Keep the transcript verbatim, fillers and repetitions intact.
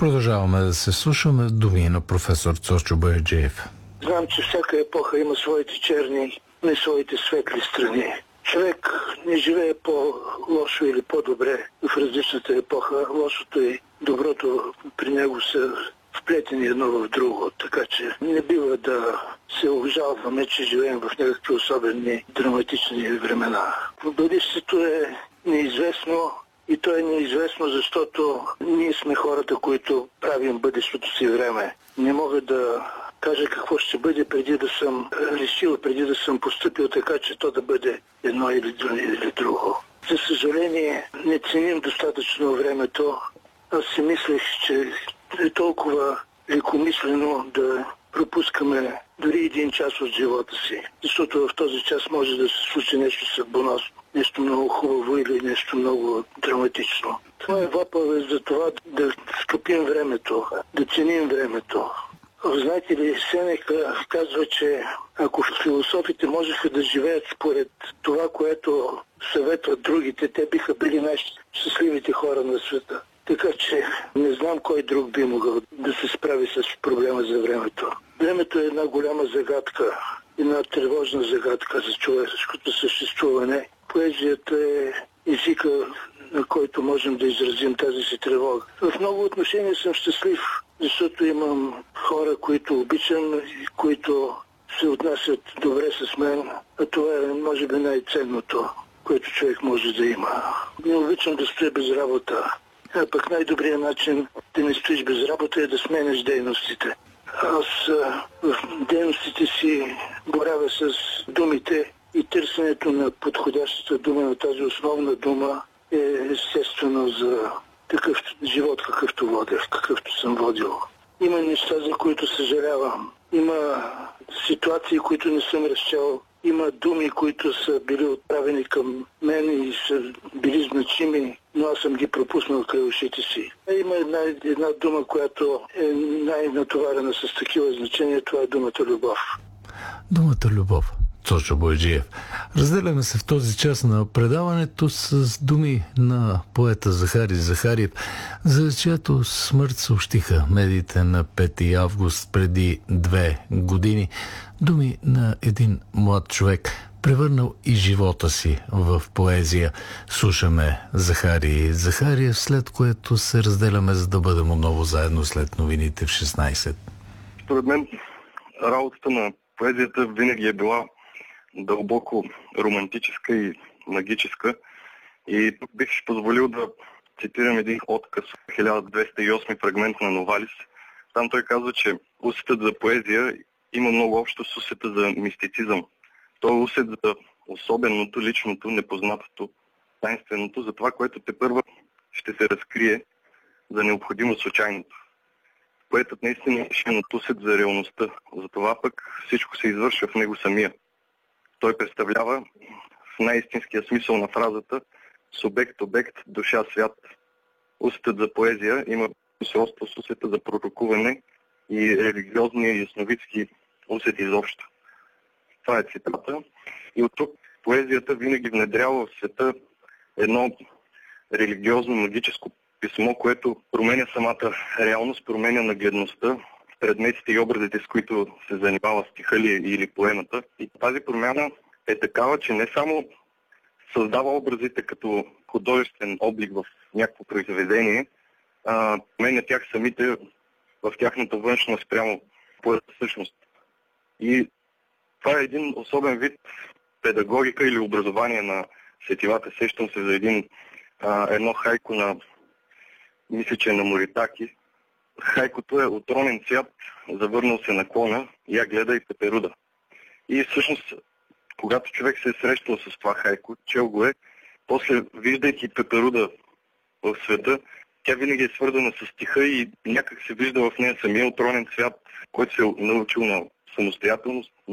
Продължаваме да се слушаме думи на професор Цочо Бояджиев. Знам, че всяка епоха има своите черни, не своите светли страни. Човек не живее по-лошо или по-добре в различната епоха. Лошото и доброто при него са вплетени едно в друго, така че не бива да се обжалваме, че живеем в някакви особени драматични времена. Бъдещето е неизвестно и то е неизвестно, защото ние сме хората, които правим бъдещото си време. Не мога да кажа какво ще бъде преди да съм решил, преди да съм поступил така, че то да бъде едно или, или друго. За съжаление, не ценим достатъчно времето. Аз си мислех, че е толкова лекомислено да пропускаме дори един час от живота си. Защото в този час може да се случи нещо съдбоносно, нещо много хубаво или нещо много драматично. Това е въпрос за това да скъпим времето, да ценим времето. Знаете ли, Сенека казва, че ако философите можеха да живеят според това, което съветват другите, те биха били най-щастливите хора на света. Така че не знам кой друг би могъл да се справи с проблема за времето. Времето е една голяма загадка, една тревожна загадка за човешкото съществуване. Поезията е езика, на който можем да изразим тази си тревога. В много отношения съм щастлив, защото имам хора, които обичам и които се отнасят добре с мен, а това е, може би, най-ценното, което човек може да има. Не обичам да стоя без работа. А пък най-добрият начин да не стоиш без работа е да сменяш дейностите. Аз а, в дейностите си боравя с думите и търсенето на подходящата дума, на тази основна дума е естествено за такъв живот, какъвто водех, какъвто съм водил. Има неща, за които съжалявам. Има ситуации, които не съм разчел. Има думи, които са били отправени към мен и са били значими, но аз съм ги пропуснал край ушите си. Има една, една дума, която е най-натоварена с такива значения. Това е думата любов. Думата любов. Цочо Бояджиев. Разделяме се в този час на предаването с думи на поета Захари Захариев, за чиято смърт съобщиха медиите на пети август преди две години. Думи на един млад човек, превърнал и живота си в поезия. Слушаме Захари Захариев, след което се разделяме, за да бъдем отново заедно след новините в шестнайсет. Според мен работата на поезията винаги е била дълбоко романтическа и магическа. И тук бих си позволил да цитирам един отказ от хиляда двеста и осми фрагмент на Новалис. Там той казва, че усетът за поезия има много общо с усета за мистицизъм. Той е усет за особеното, личното, непознатото, таинственото, за това, което тепърва ще се разкрие за необходимо случайното. Поетът наистина е лишен от усет за реалността. Затова пък всичко се извършва в него самия. Той представлява в най-истинския смисъл на фразата субект, обект, душа, свят. Усетът за поезия има сродство с усета за пророкуване и религиозни и ясновидски усети изобщо. Това е цитата. И от тук поезията винаги внедрява в света едно религиозно магическо писмо, което променя самата реалност, променя нагледността, предметите и образите, с които се занимава стиха ли или поемата. И тази промяна е такава, че не само създава образите като художествен облик в някакво произведение, а променя тях самите в тяхната външна спрямо поета същност. И това е един особен вид педагогика или образование на сетивата. Сещам се за един, а, едно хайко на, мисля, че на Моритаки. Хайкото е отронен цвят, завърнал се на клона, я гледа и пеперуда. И всъщност, когато човек се е срещал с това хайко, чел го е, после виждайки пеперуда в света, тя винаги е свързана с стиха и някак се вижда в нея самия отронен цвят, който се е научил на самостоятелност,